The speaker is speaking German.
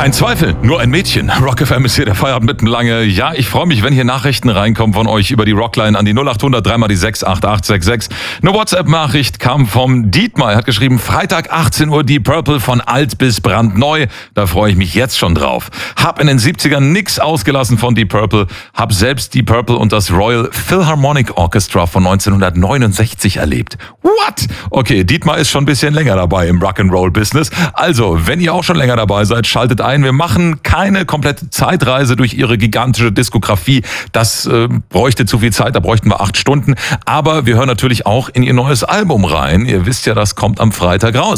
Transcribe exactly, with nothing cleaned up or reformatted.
Kein Zweifel, nur ein Mädchen. Rock F M ist hier der Feierabend mitten lange. Ja, ich freue mich, wenn hier Nachrichten reinkommen von euch über die Rockline an die null acht hundert drei mal die sechs acht acht sechs sechs. Eine WhatsApp-Nachricht kam vom Dietmar. Er hat geschrieben, Freitag achtzehn Uhr Deep Purple von alt bis brandneu. Da freue ich mich jetzt schon drauf. Hab in den siebzigern nix ausgelassen von Deep Purple. Hab selbst Deep Purple und das Royal Philharmonic Orchestra von neunzehnhundertneunundsechzig erlebt. What? Okay, Dietmar ist schon ein bisschen länger dabei im Rock'n'Roll-Business. Also, wenn ihr auch schon länger dabei seid, schaltet ein. Wir machen keine komplette Zeitreise durch ihre gigantische Diskografie. Das äh, bräuchte zu viel Zeit, da bräuchten wir acht Stunden. Aber wir hören natürlich auch in ihr neues Album rein. Ihr wisst ja, das kommt am Freitag raus.